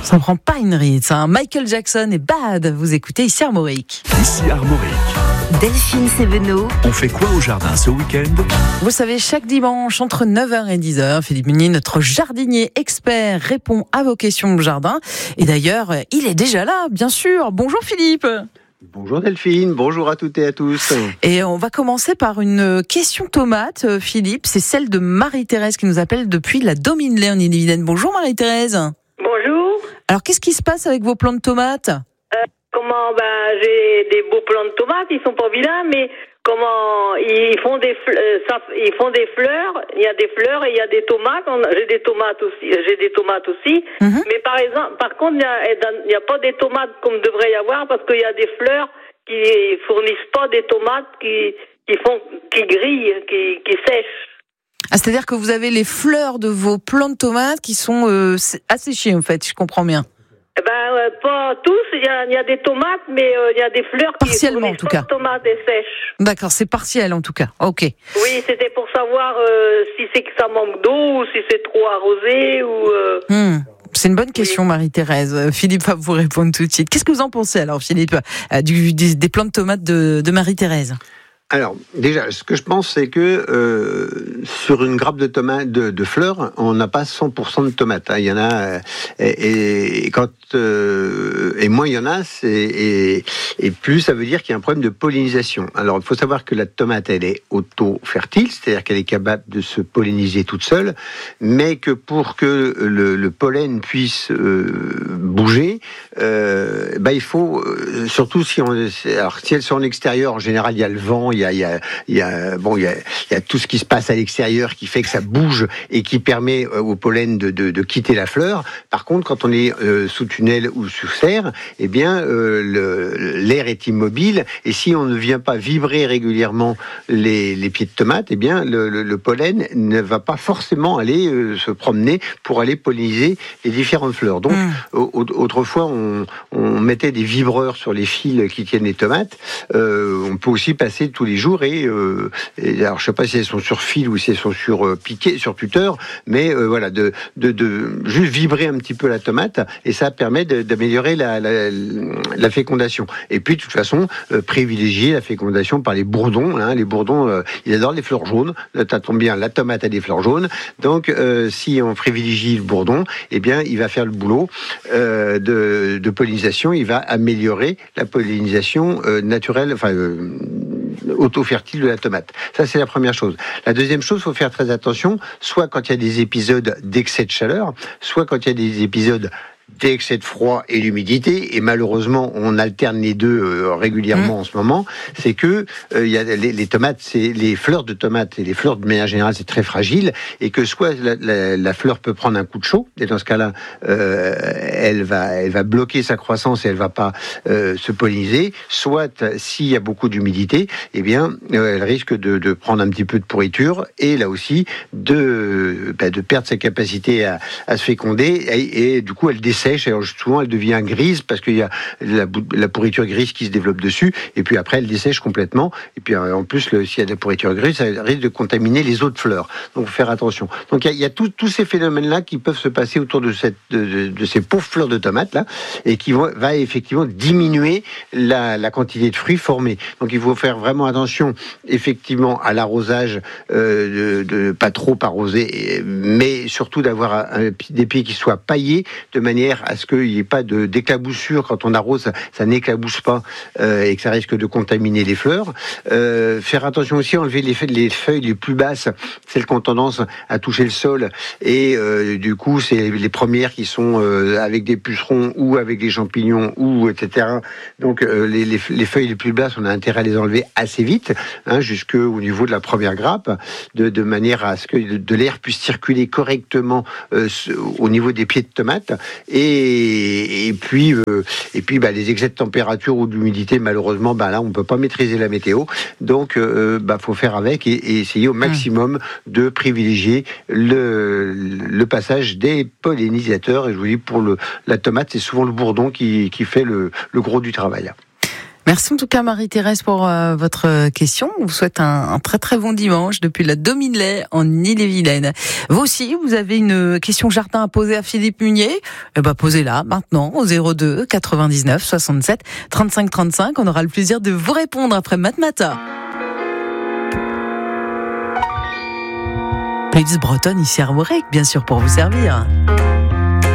Ça ne prend pas une ride, ça. Michael Jackson et Bad, vous écoutez ici Armorique. Ici Armorique. Delphine Sévenot. On fait quoi au jardin ce week-end ? Vous savez, chaque dimanche, entre 9h et 10h, Philippe Meunier, notre jardinier expert, répond à vos questions au jardin. Et d'ailleurs, il est déjà là, bien sûr. Bonjour Philippe. Bonjour Delphine, bonjour à toutes et à tous. Et on va commencer par une question tomate, Philippe. C'est celle de Marie-Thérèse qui nous appelle depuis la Dominelay en Ille-et-Vilaine. Bonjour Marie-Thérèse. Bonjour. Alors, qu'est-ce qui se passe avec vos plants de tomates ? J'ai des beaux plants de tomates, ils sont pas vilains, mais ils font des fleurs. Il y a des fleurs et il y a des tomates. J'ai des tomates aussi. Mais par contre, il n'y a pas des tomates comme devrait y avoir parce qu'il y a des fleurs qui fournissent pas des tomates qui grillent, qui sèchent. Ah, c'est-à-dire que vous avez les fleurs de vos plants de tomates qui sont asséchées, en fait, je comprends bien. Pas tous, il y a des tomates, mais il y a des fleurs partiellement, en tout cas. Tomates et sèches. D'accord, c'est partiel en tout cas. Ok. Oui, c'était pour savoir si c'est que ça manque d'eau ou si c'est trop arrosé ou. C'est une bonne question, oui. Marie-Thérèse. Philippe va vous répondre tout de suite. Qu'est-ce que vous en pensez alors, Philippe, des plants de tomates de Marie-Thérèse ? Alors, déjà, ce que je pense, c'est que sur une grappe de tomates, de fleurs, on n'a pas 100% de tomates. Hein. Il y en a, et moins il y en a, et plus ça veut dire qu'il y a un problème de pollinisation. Alors, il faut savoir que la tomate, elle est auto-fertile, c'est-à-dire qu'elle est capable de se polliniser toute seule, mais que pour que le pollen puisse bouger, il faut, surtout si elles sont en extérieur, en général, il y a le vent, il y a tout ce qui se passe à l'extérieur qui fait que ça bouge et qui permet au pollen de quitter la fleur. Par contre, quand on est sous tunnel ou sous serre, eh bien, l'air est immobile et si on ne vient pas vibrer régulièrement les pieds de tomate, eh bien, le pollen ne va pas forcément aller se promener pour aller polliniser les différentes fleurs. Donc, autrefois, on mettait des vibreurs sur les fils qui tiennent les tomates. On peut aussi passer tous les jours et alors je sais pas si elles sont sur fil ou si elles sont sur piquet, sur tuteur, mais voilà, de juste vibrer un petit peu la tomate et ça permet d'améliorer la fécondation. Et puis de toute façon, privilégier la fécondation par les bourdons. Hein. Les bourdons, ils adorent les fleurs jaunes. Ça tombe bien, la tomate a des fleurs jaunes. Donc si on privilégie le bourdon, eh bien il va faire le boulot de pollinisation. Il va améliorer la pollinisation naturelle, auto-fertile de la tomate. Ça, c'est la première chose. La deuxième chose, il faut faire très attention, soit quand il y a des épisodes d'excès de chaleur, soit quand il y a des épisodes d'excès de froid et l'humidité, et malheureusement on alterne les deux régulièrement en ce moment, c'est que il y a les tomates, c'est les fleurs de tomates et les fleurs de manière générale c'est très fragile et que soit la fleur peut prendre un coup de chaud et dans ce cas-là elle va bloquer sa croissance et elle va pas se polliniser, soit s'il y a beaucoup d'humidité, eh bien elle risque de prendre un petit peu de pourriture et là aussi de perdre sa capacité à se féconder et du coup elle sèche et alors souvent elle devient grise parce qu'il y a la pourriture grise qui se développe dessus et puis après elle dessèche complètement et puis en plus s'il y a de la pourriture grise ça risque de contaminer les autres fleurs, donc faut faire attention. Donc il y a tous ces phénomènes là qui peuvent se passer autour de ces pauvres fleurs de tomates là et qui va effectivement diminuer la quantité de fruits formés. Donc il faut faire vraiment attention effectivement à l'arrosage, de pas trop arroser, mais surtout d'avoir des pieds qui soient paillés de manière à ce qu'il n'y ait pas d'éclaboussure quand on arrose, ça n'éclabousse pas et que ça risque de contaminer les fleurs. Faire attention aussi à enlever les feuilles les plus basses, celles qui ont tendance à toucher le sol et du coup c'est les premières qui sont avec des pucerons ou avec des champignons ou etc. Donc les feuilles les plus basses, on a intérêt à les enlever assez vite, hein, jusqu'au niveau de la première grappe, de manière à ce que de l'air puisse circuler correctement au niveau des pieds de tomates. Et puis les excès de température ou d'humidité, malheureusement, là on peut pas maîtriser la météo, donc faut faire avec et essayer au maximum de privilégier le passage des pollinisateurs. Et je vous dis, pour la tomate, c'est souvent le bourdon qui fait le gros du travail. Merci en tout cas Marie-Thérèse pour votre question. On vous souhaite un très très bon dimanche depuis la Dominelay en Ille-et-Vilaine. Vous aussi, vous avez une question jardin à poser à Philippe Munier? Posez-la maintenant au 02 99 67 35 35. On aura le plaisir de vous répondre après Matmata. Playlist bretonne ici à Armorique, bien sûr, pour vous servir.